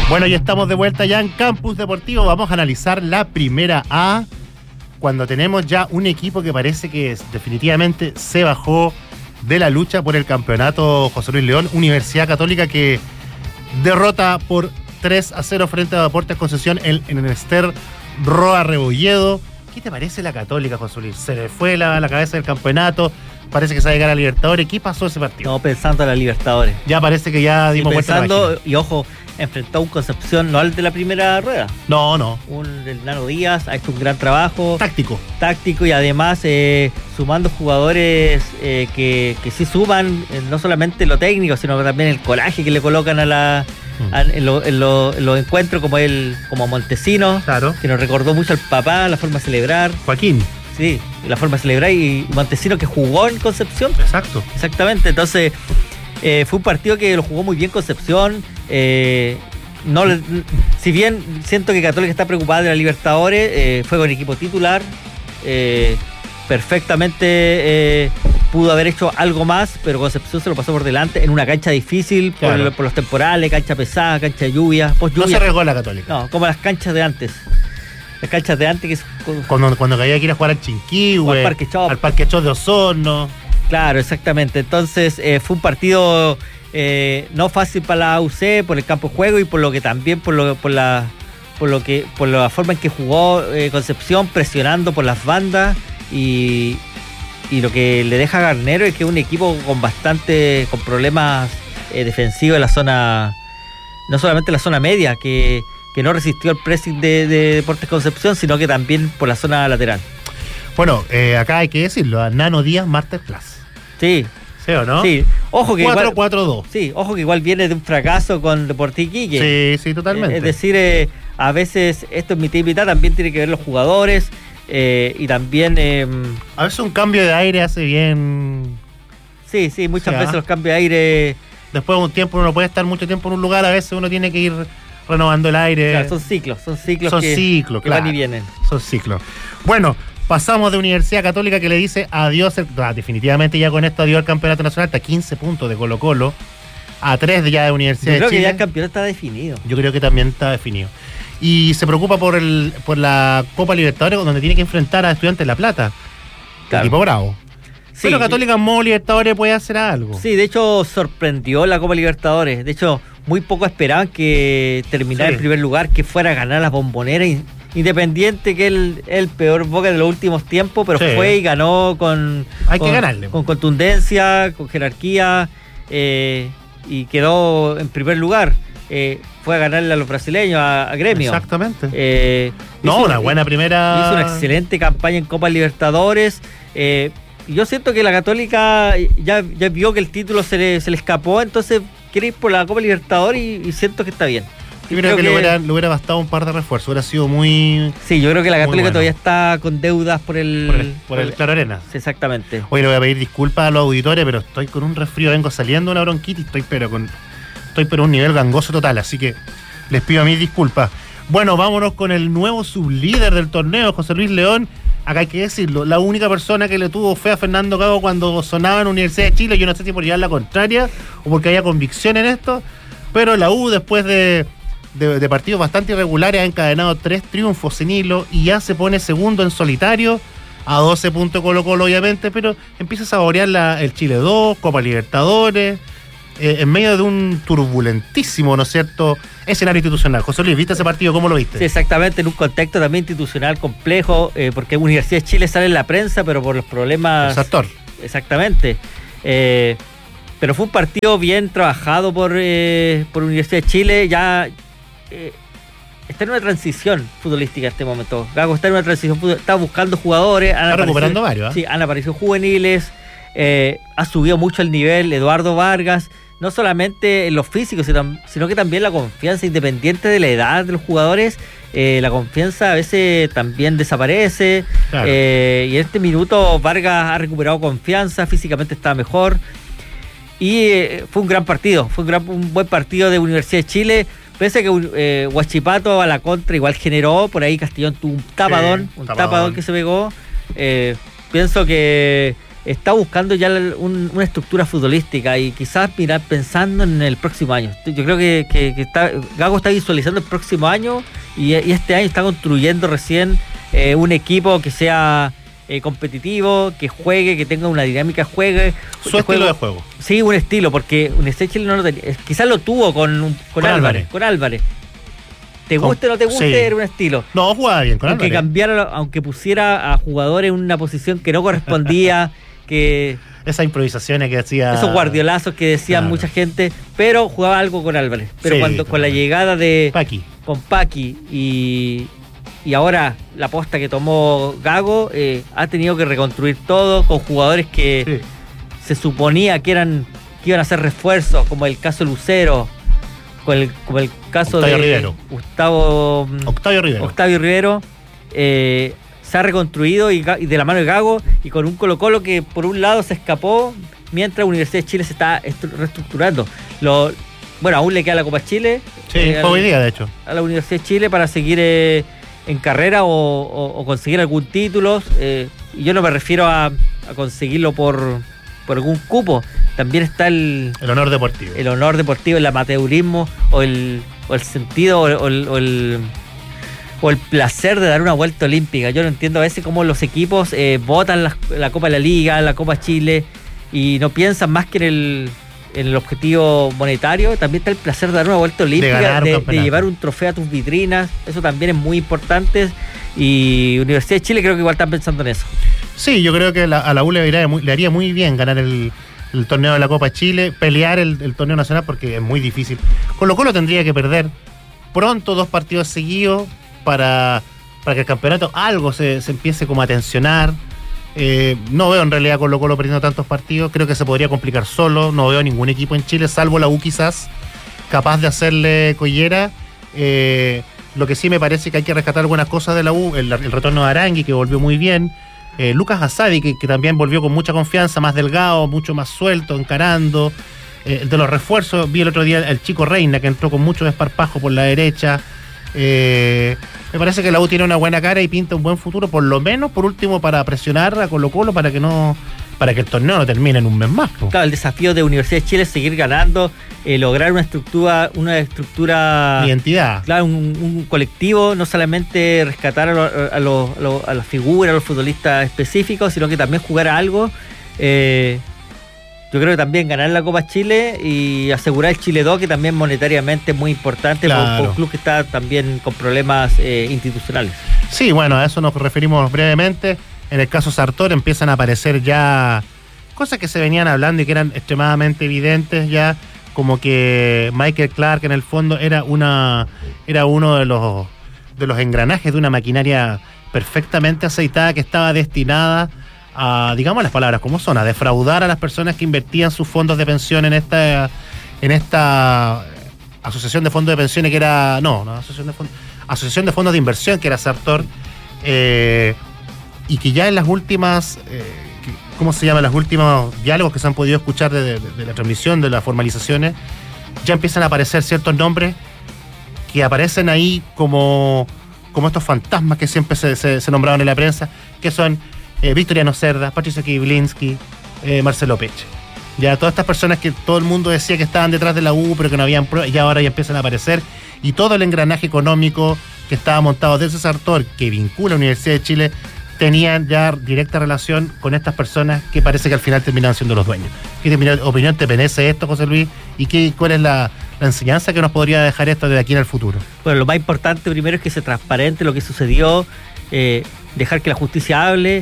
Bueno, ya estamos de vuelta ya en Campus Deportivo. Vamos a analizar la primera A, cuando tenemos ya un equipo que parece que definitivamente se bajó de la lucha por el campeonato. José Luis León, Universidad Católica, que derrota por 3-0 frente a Deportes Concepción en el Ester Roa Rebolledo. ¿Qué te parece la Católica, José Luis? Se le fue la cabeza del campeonato, parece que se va a llegar a Libertadores. ¿Qué pasó ese partido? No, pensando en la Libertadores. Ya parece que ya dimos vuelta a la página. Y ojo, enfrentó a un Concepción, no al de la primera rueda. No. El Nano Díaz ha hecho un gran trabajo. Táctico y además sumando jugadores que sí suman no solamente lo técnico, sino también el coraje que le colocan en los encuentros, como Montesino, claro, que nos recordó mucho al papá, la forma de celebrar. Joaquín. Sí, la forma de celebrar, y Montesino, que jugó en Concepción. Exacto. Exactamente, entonces fue un partido que lo jugó muy bien Concepción. Si bien siento que Católica está preocupada de la Libertadores, fue con equipo titular, perfectamente pudo haber hecho algo más, pero Concepción se lo pasó por delante en una cancha difícil, claro, por los temporales, cancha pesada, cancha de lluvia, post-lluvia. No se arriesgó la Católica. No, como las canchas de antes. Las canchas de antes, que es cuando había que ir a jugar al Chinquihue, al Parque Chop de Osorno. Claro, exactamente. Entonces fue un partido no fácil para la UC por el campo de juego y por lo que también por la forma en que jugó Concepción, presionando por las bandas, y lo que le deja a Garnero es que es un equipo con problemas defensivos en la zona, no solamente en la zona media, que no resistió el pressing de Deportes Concepción, sino que también por la zona lateral. Bueno, acá hay que decirlo, a Nano Díaz Masterclass. Sí. ¿Sí o no? Sí. Ojo que 4-4-2. Sí, ojo que igual viene de un fracaso con Deportivo Iquique. Sí, totalmente. Es decir, a veces esto es mitad y mitad, también tiene que ver los jugadores, y también... a veces un cambio de aire hace bien... Sí, muchas veces los cambios de aire... Después de un tiempo uno no puede estar mucho tiempo en un lugar, a veces uno tiene que ir renovando el aire. Claro, son ciclos que van y vienen. Son ciclos. Bueno, pasamos de Universidad Católica, que le dice adiós, definitivamente ya con esto adiós al campeonato nacional, hasta 15 puntos de Colo-Colo, a 3 ya de Universidad de Chile. Yo creo que ya el campeonato está definido. Yo creo que también está definido. Y se preocupa por la Copa Libertadores, donde tiene que enfrentar a Estudiantes de La Plata. Claro. El equipo bravo. Sí. Pero Católica en modo Libertadores puede hacer algo. Sí, de hecho sorprendió la Copa Libertadores. De hecho, muy poco esperaban que terminara en primer lugar, que fuera a ganar las Bomboneras. Independiente, que el peor Boca de los últimos tiempos, pero fue y ganó Hay que ganarle. Con contundencia, con jerarquía, y quedó en primer lugar. Fue a ganarle a los brasileños, a Gremio. Exactamente. Una buena primera... Hizo una excelente campaña en Copa Libertadores. Yo siento que la Católica ya vio que el título se le escapó, entonces quiere ir por la Copa Libertadores y siento que está bien. Yo creo que le hubiera bastado un par de refuerzos, hubiera sido muy... Sí, yo creo que la Católica todavía está con deudas por el Claro Arena. Sí, exactamente. Hoy le voy a pedir disculpas a los auditores, pero estoy con un resfrío, vengo saliendo de una bronquitis, estoy pero un nivel gangoso total, así que les pido mis disculpas. Bueno, vámonos con el nuevo sublíder del torneo, José Luis León. Acá hay que decirlo, la única persona que le tuvo fe a Fernando Gago cuando sonaba en Universidad de Chile, yo no sé si por llevar la contraria o porque había convicción en esto, pero la U, después de partidos bastante irregulares, ha encadenado 3 triunfos sin hilo y ya se pone segundo en solitario, a 12 puntos Colo-Colo obviamente, pero empieza a saborear el Chile 2, Copa Libertadores, en medio de un turbulentísimo, ¿no es cierto?, escenario institucional. José Luis, ¿viste ese partido? ¿Cómo lo viste? Sí, exactamente, en un contexto también institucional complejo, porque Universidad de Chile sale en la prensa, pero por los problemas... El sector. Exactamente. Pero fue un partido bien trabajado por Universidad de Chile. Ya está en una transición futbolística en este momento. Gago está en una transición, está buscando jugadores. Está recuperando varios. Sí, han aparecido juveniles, ha subido mucho el nivel Eduardo Vargas, no solamente en los físicos, sino que también la confianza, independiente de la edad de los jugadores. La confianza a veces también desaparece. Claro. Y en este minuto Vargas ha recuperado confianza, físicamente está mejor. Y fue un gran partido, un buen partido de Universidad de Chile. Pese a que Huachipato a la contra igual generó, por ahí Castellón tuvo un tapadón que se pegó. Pienso que está buscando ya una estructura futbolística y quizás pensando en el próximo año. Yo creo que Gago está visualizando el próximo año y este año está construyendo recién un equipo que sea competitivo, que juegue, que tenga una dinámica, juegue. Su estilo de juego. Sí, un estilo, porque Universidad de Chile no lo tenía. Quizás lo tuvo con Álvarez. Con Álvarez. Te guste o no te guste, sí. Era un estilo. No, jugaba bien con Álvarez. Que cambiara, aunque pusiera a jugadores en una posición que no correspondía, que... Esas improvisaciones que hacía... Esos guardiolazos que decían mucha gente, pero jugaba algo con Álvarez. Pero sí, cuando con la llegada de... Con Paqui y ahora la aposta que tomó Gago, ha tenido que reconstruir todo con jugadores que se suponía que iban a ser refuerzos, como el caso de Lucero, como el caso Octavio de Rivero. Octavio Rivero. Se ha reconstruido y de la mano de Gago y con un Colo-Colo que por un lado se escapó mientras la Universidad de Chile se está reestructurando. Aún le queda la Copa Chile. Sí, fue hoy día de hecho. A la Universidad de Chile para seguir en carrera o conseguir algún título. Y yo no me refiero a conseguirlo por algún cupo. También está el honor deportivo. El honor deportivo, el amateurismo o el sentido o el placer de dar una vuelta olímpica. Yo no entiendo a veces cómo los equipos votan la Copa de la Liga, la Copa Chile y no piensan más que en el objetivo monetario. También está el placer de dar una vuelta olímpica, de llevar un trofeo a tus vitrinas. Eso también es muy importante y Universidad de Chile creo que igual están pensando en eso. Sí, yo creo que a la U le haría muy bien ganar el torneo de la Copa Chile, pelear el torneo nacional porque es muy difícil. Colo-Colo tendría que perder pronto 2 partidos seguidos para que el campeonato algo se empiece como a tensionar. No veo en realidad Colo-Colo perdiendo tantos partidos, creo que se podría complicar solo, no veo ningún equipo en Chile, salvo la U quizás, capaz de hacerle collera. Lo que sí me parece que hay que rescatar algunas cosas de la U, el retorno de Arangui, que volvió muy bien, Lucas Asadi, que también volvió con mucha confianza, más delgado, mucho más suelto, encarando. De los refuerzos, vi el otro día el chico Reina, que entró con mucho desparpajo por la derecha. Me parece que la U tiene una buena cara y pinta un buen futuro, por lo menos, por último, para presionar a Colo-Colo para que el torneo no termine en un mes más. Claro, el desafío de Universidad de Chile es seguir ganando, lograr una estructura identidad. Claro, un colectivo, no solamente rescatar a las figuras, a los futbolistas específicos, sino que también jugar a algo. Yo creo que también ganar la Copa Chile y asegurar el Chile 2, que también monetariamente es muy importante, claro, por un club que está también con problemas institucionales. Sí, bueno, a eso nos referimos brevemente. En el caso Sartor empiezan a aparecer ya cosas que se venían hablando y que eran extremadamente evidentes ya, como que Michael Clark en el fondo era uno de los engranajes de una maquinaria perfectamente aceitada que estaba destinada a, digamos las palabras como son, a defraudar a las personas que invertían sus fondos de pensión en esta asociación de fondos de pensiones que era, asociación de fondos de inversión que era Sartor, y que ya en las últimas, los últimos diálogos que se han podido escuchar de la transmisión, de las formalizaciones, ya empiezan a aparecer ciertos nombres que aparecen ahí como estos fantasmas que siempre se nombraban en la prensa, que son Victoriano Cerda, Patricio Kiblinski, Marcelo Peche. Ya todas estas personas que todo el mundo decía que estaban detrás de la U, pero que no habían pruebas, y ahora ya empiezan a aparecer, y todo el engranaje económico que estaba montado desde Sartor, que vincula a la Universidad de Chile, tenían ya directa relación con estas personas que parece que al final terminaban siendo los dueños. ¿Qué opinión te merece esto, José Luis? ¿Y cuál es la enseñanza que nos podría dejar esto de aquí en el futuro? Bueno, lo más importante primero es que se transparente lo que sucedió, dejar que la justicia hable,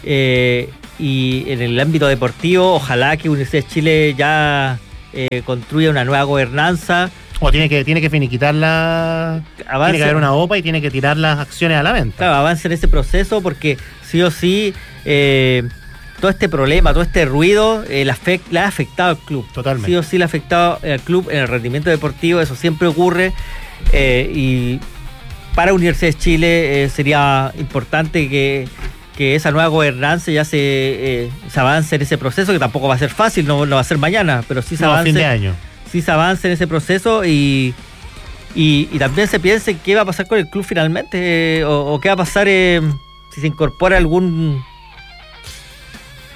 y en el ámbito deportivo, ojalá que Universidad de Chile ya construya una nueva gobernanza. O tiene que finiquitarla, tiene que haber una OPA y tiene que tirar las acciones a la venta. Claro, avance en ese proceso porque sí o sí todo este problema, todo este ruido le ha afectado al club. Totalmente. Sí o sí le ha afectado al club en el rendimiento deportivo, eso siempre ocurre, y para Universidad de Chile sería importante que esa nueva gobernanza ya se avance en ese proceso, que tampoco va a ser fácil, no va a ser mañana, pero sí se avance. A fin de año. Sí se avance en ese proceso y también se piense qué va a pasar con el club finalmente, o qué va a pasar si se incorpora algún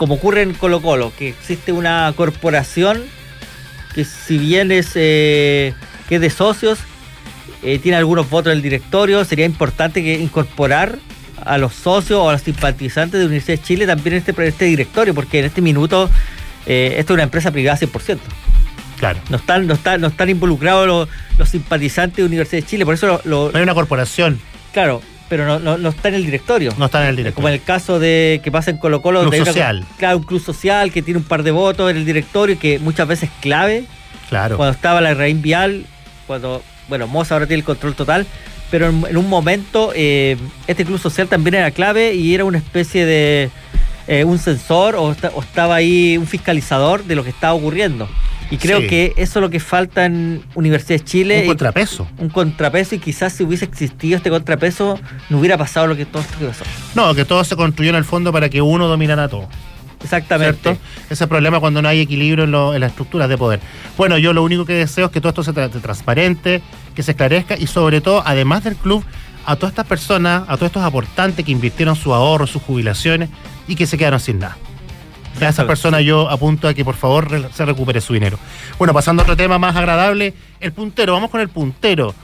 como ocurre en Colo-Colo, que existe una corporación que si bien que es de socios, tiene algunos votos en el directorio, sería importante que incorporar a los socios o a los simpatizantes de Universidad de Chile también en este directorio, porque en este minuto esto es una empresa privada 100%. Claro. No están involucrados los simpatizantes de Universidad de Chile, por eso no hay una corporación. Claro, pero no está en el directorio. No está en el directorio. Como en el caso de que pasa en Colo-Colo. Club social. Claro, un club social que tiene un par de votos en el directorio, que muchas veces es clave. Claro. Cuando estaba la Raín Vial, Moza ahora tiene el control total, pero en un momento este club social también era clave y era una especie de un sensor o estaba ahí un fiscalizador de lo que estaba ocurriendo. Y creo que eso es lo que falta en Universidad de Chile. Un contrapeso. Un contrapeso, y quizás si hubiese existido este contrapeso no hubiera pasado todo esto que pasó. No, que todo se construyó en el fondo para que uno dominara todo. Exactamente. ¿Cierto? Ese es el problema cuando no hay equilibrio en las estructuras de poder. Bueno, yo lo único que deseo es que todo esto sea transparente, que se esclarezca y sobre todo, además del club, a todas estas personas, a todos estos aportantes que invirtieron sus ahorros, sus jubilaciones y que se quedaron sin nada. A esas personas yo apunto a que por favor se recupere su dinero. Bueno, pasando a otro tema más agradable, el puntero. Vamos con el puntero.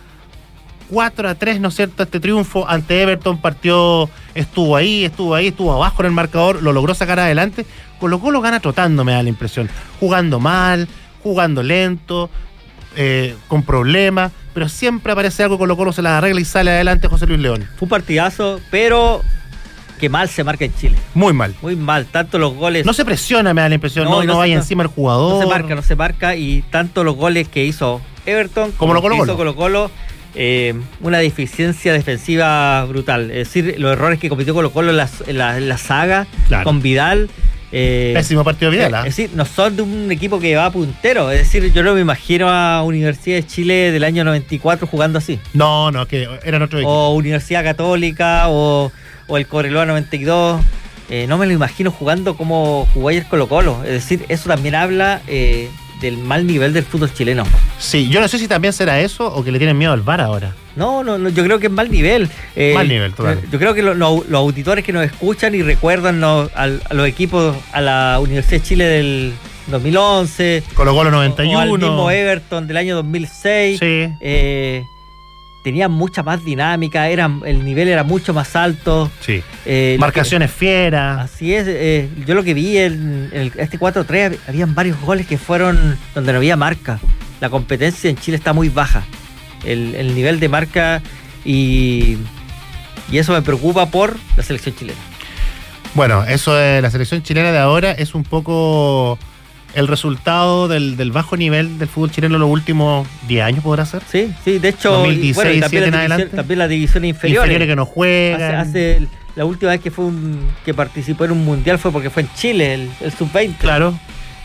4-3, ¿no es cierto? Este triunfo ante Everton estuvo ahí, estuvo abajo en el marcador, lo logró sacar adelante. Colo-Colo gana trotando, me da la impresión. Jugando mal, jugando lento, con problemas, pero siempre aparece algo, Colo-Colo se las arregla y sale adelante José Luis León. Fue un partidazo, pero que mal se marca en Chile. Muy mal. Muy mal, tanto los goles. No se presiona, me da la impresión, no vaya encima el jugador. No se marca, y tanto los goles que hizo Everton como lo hizo Colo-Colo, una deficiencia defensiva brutal. Es decir, los errores que cometió Colo-Colo en la saga, claro, con Vidal. Pésimo partido de Vidal. Es decir, no son de un equipo que va puntero. Es decir, yo no me imagino a Universidad de Chile del año 94 jugando así. No, que eran otro equipo. O Universidad Católica, o el Cobreloa 92. No me lo imagino jugando como jugó ayer Colo-Colo. Es decir, eso también habla del mal nivel del fútbol chileno. Sí, yo no sé si también será eso o que le tienen miedo al VAR ahora. No, yo creo que es mal nivel. Mal nivel, total. Yo creo que los auditores que nos escuchan y recuerdan a los equipos, a la Universidad de Chile del 2011, Colo-Colo 91, o al mismo Everton del año 2006, sí, tenían mucha más dinámica, el nivel era mucho más alto. Sí. Marcaciones fieras. Así es. Yo lo que vi en este 4-3, habían varios goles que fueron donde no había marca. La competencia en Chile está muy baja. El nivel de marca y eso me preocupa por la selección chilena. Bueno, eso de la selección chilena de ahora es un poco el resultado del bajo nivel del fútbol chileno en los últimos 10 años, ¿podrá ser? Sí, de hecho, 2016, también las divisiones inferiores que no juegan. La última vez que participó en un mundial fue porque fue en Chile, el sub-20. Claro.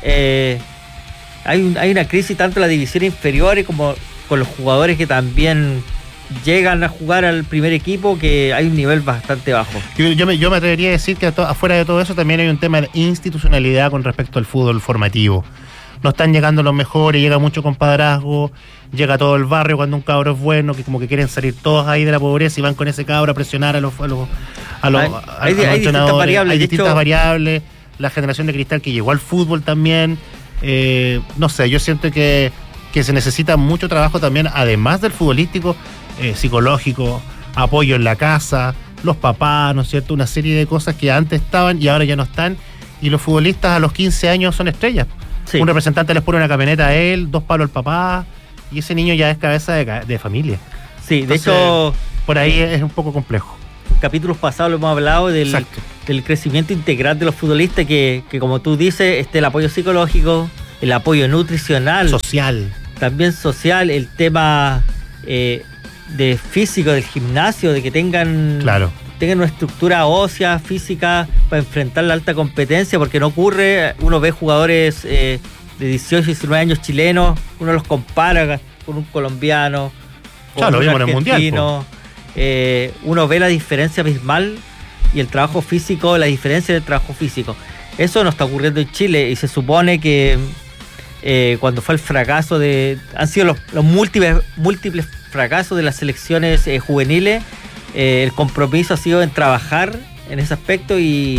Hay una crisis tanto en las divisiones inferiores como con los jugadores que también llegan a jugar al primer equipo, que hay un nivel bastante bajo. Yo me atrevería a decir que afuera de todo eso también hay un tema de institucionalidad con respecto al fútbol formativo. No están llegando los mejores, llega mucho compadrazgo, llega todo el barrio cuando un cabro es bueno, que como que quieren salir todos ahí de la pobreza y van con ese cabro a presionar a los hay distintas variables. Hay distintas variables. La generación de cristal que llegó al fútbol también. No sé, yo siento que se necesita mucho trabajo también, además del futbolístico, psicológico, apoyo en la casa, los papás, ¿no es cierto? Una serie de cosas que antes estaban y ahora ya no están. Y los futbolistas a los 15 años son estrellas. Sí. Un representante les pone una camioneta a él, 2 palos al papá, y ese niño ya es cabeza de familia. Sí, entonces, de hecho, por ahí es un poco complejo. En capítulos pasados lo hemos hablado del crecimiento integral de los futbolistas, que como tú dices, el apoyo psicológico, el apoyo nutricional, social, también social, el tema de físico, del gimnasio, de que tengan una estructura ósea, física, para enfrentar la alta competencia, porque no ocurre, uno ve jugadores de 18 y 19 años chilenos, uno los compara con un colombiano, con un argentino, uno ve la diferencia abismal y el trabajo físico, la diferencia del trabajo físico. Eso no está ocurriendo en Chile, y se supone que cuando fue el fracaso han sido los múltiples fracasos de las selecciones juveniles, el compromiso ha sido en trabajar en ese aspecto y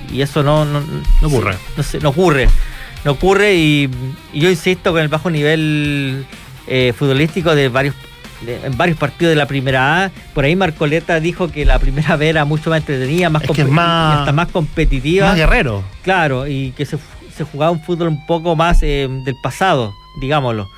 y eso no ocurre. No ocurre y yo insisto con el bajo nivel futbolístico en varios partidos de la primera A. Por ahí Marcoleta dijo que la primera B era mucho más entretenida, hasta más competitiva. Más guerrero. Claro, y que se jugaba un fútbol un poco más del pasado, digámoslo.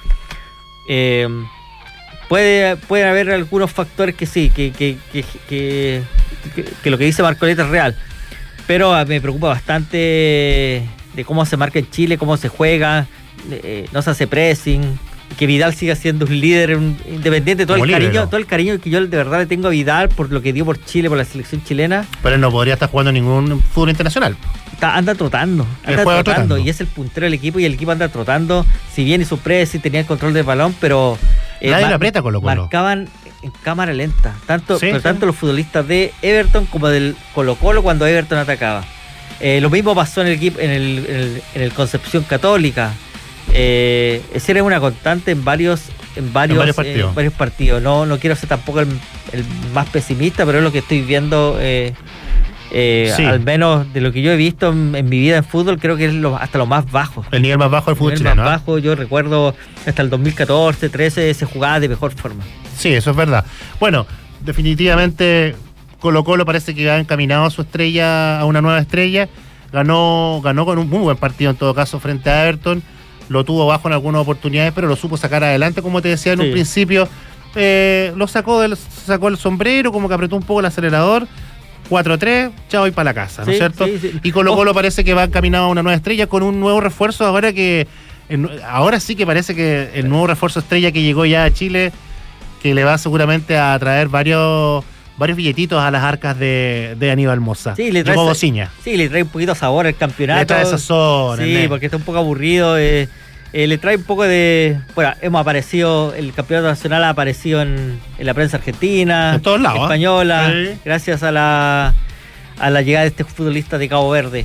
Puede haber algunos factores que sí, que lo que dice Marcoleta es real, pero me preocupa bastante de cómo se marca en Chile, cómo se juega, no se hace pressing, que Vidal siga siendo un líder independiente, todo el cariño que yo de verdad le tengo a Vidal por lo que dio por Chile, por la selección chilena. Pero él no podría estar jugando ningún fútbol internacional. Anda trotando y es el puntero del equipo y el equipo anda trotando, si bien hizo pressing, tenía el control del balón, pero nadie lo aprieta Colo-Colo. Marcaban en cámara lenta, tanto los futbolistas de Everton como del Colo-Colo cuando Everton atacaba. Lo mismo pasó en el equipo en el Concepción Católica. Ese era una constante en varios partidos. No quiero ser tampoco el más pesimista, pero es lo que estoy viendo. Al menos de lo que yo he visto en mi vida en fútbol, creo que es hasta lo más bajo. El nivel más bajo del fútbol chileno. El más bajo, yo recuerdo hasta el 2014, 13 se jugaba de mejor forma. Sí, eso es verdad. Bueno, definitivamente Colo-Colo parece que ha encaminado a su estrella, a una nueva estrella. Ganó con un muy buen partido en todo caso frente a Everton. Lo tuvo bajo en algunas oportunidades, pero lo supo sacar adelante, como te decía en un principio. Lo sacó el sombrero, como que apretó un poco el acelerador. 4-3, chao, y para la casa, ¿no es cierto? Sí. Y Colo-Colo parece que va encaminado a una nueva estrella con un nuevo refuerzo. Ahora sí que parece que el nuevo refuerzo estrella que llegó ya a Chile, que le va seguramente a traer varios billetitos a las arcas de Aníbal Mosa. Sí, le trae Bociña. Sí, le trae un poquito de sabor al campeonato. Le trae sazón. Sí, porque está un poco aburrido. Le trae un poco de... Bueno, hemos aparecido, el campeonato nacional ha aparecido en la prensa argentina, en todos lados, española, gracias a la llegada de este futbolista de Cabo Verde.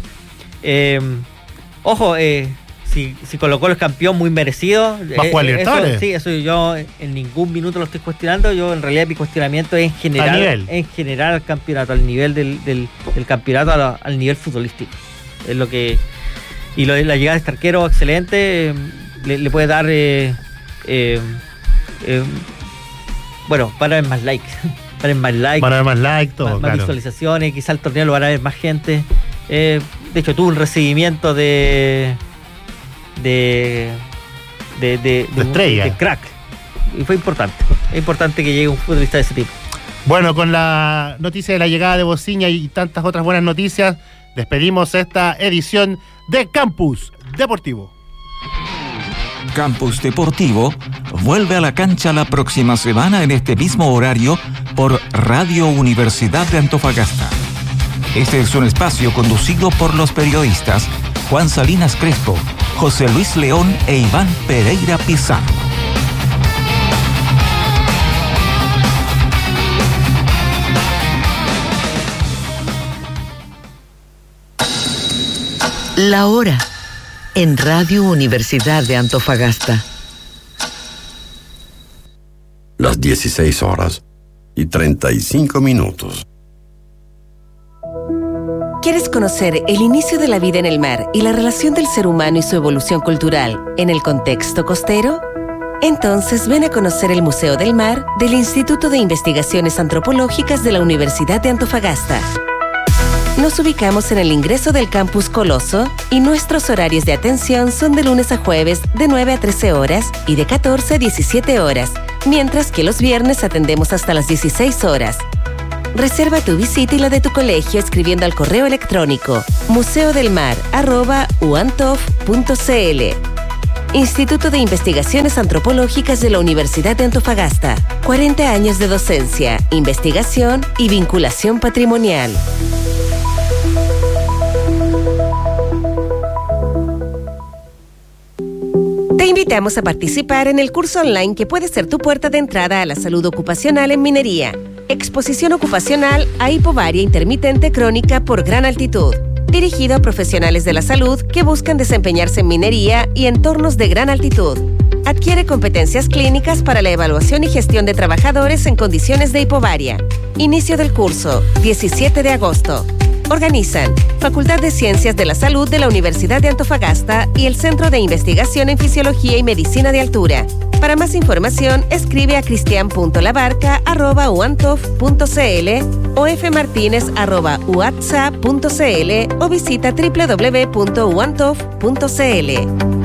Ojo, si Colo-Colo es campeón, muy merecido. ¿Va a jugar Libertadores? Sí, eso yo en ningún minuto lo estoy cuestionando. Yo en realidad mi cuestionamiento es en general al campeonato, al nivel del campeonato, al nivel futbolístico. Es lo que... Y la llegada de este arquero excelente le puede dar bueno, van a haber más likes. Van a haber más likes, todo, más visualizaciones, quizá el torneo lo van a ver más gente. De hecho tuvo un recibimiento de estrella, de crack, y fue importante. Es importante que llegue un futbolista de ese tipo. Bueno, con la noticia de la llegada de Bociña y tantas otras buenas noticias, despedimos esta edición de Campus Deportivo. Campus Deportivo vuelve a la cancha la próxima semana en este mismo horario por Radio Universidad de Antofagasta. Este es un espacio conducido por los periodistas Juan Salinas Crespo, José Luis León e Iván Pereira Pizarro. La hora en Radio Universidad de Antofagasta. Las 16:35. ¿Quieres conocer el inicio de la vida en el mar y la relación del ser humano y su evolución cultural en el contexto costero? Entonces ven a conocer el Museo del Mar del Instituto de Investigaciones Antropológicas de la Universidad de Antofagasta. Nos ubicamos en el ingreso del Campus Coloso y nuestros horarios de atención son de lunes a jueves de 9 a 13 horas y de 14 a 17 horas, mientras que los viernes atendemos hasta las 16 horas. Reserva tu visita y la de tu colegio escribiendo al correo electrónico museodelmar@uantof.cl. Instituto de Investigaciones Antropológicas de la Universidad de Antofagasta. 40 años de docencia, investigación y vinculación patrimonial. Te invitamos a participar en el curso online que puede ser tu puerta de entrada a la salud ocupacional en minería. Exposición ocupacional a hipovaria intermitente crónica por gran altitud. Dirigido a profesionales de la salud que buscan desempeñarse en minería y entornos de gran altitud. Adquiere competencias clínicas para la evaluación y gestión de trabajadores en condiciones de hipovaria. Inicio del curso, 17 de agosto. Organizan Facultad de Ciencias de la Salud de la Universidad de Antofagasta y el Centro de Investigación en Fisiología y Medicina de Altura. Para más información, escribe a cristian.labarca@uantof.cl o fmartinez@uatsa.cl o visita www.uantof.cl.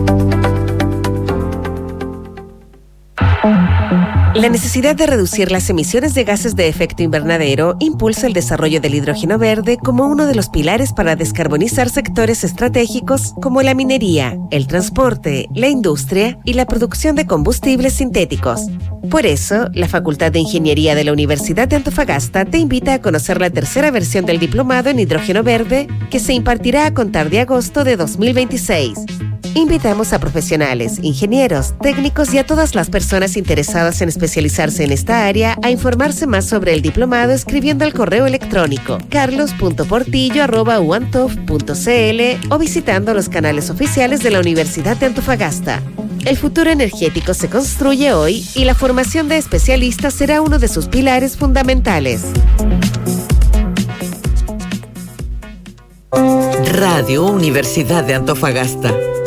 La necesidad de reducir las emisiones de gases de efecto invernadero impulsa el desarrollo del hidrógeno verde como uno de los pilares para descarbonizar sectores estratégicos como la minería, el transporte, la industria y la producción de combustibles sintéticos. Por eso, la Facultad de Ingeniería de la Universidad de Antofagasta te invita a conocer la tercera versión del diplomado en hidrógeno verde que se impartirá a contar de agosto de 2026. Invitamos a profesionales, ingenieros, técnicos y a todas las personas interesadas en especializarse en esta área a informarse más sobre el diplomado escribiendo al correo electrónico carlos.portillo@uantof.cl o visitando los canales oficiales de la Universidad de Antofagasta. El futuro energético se construye hoy y la formación de especialistas será uno de sus pilares fundamentales. Radio Universidad de Antofagasta.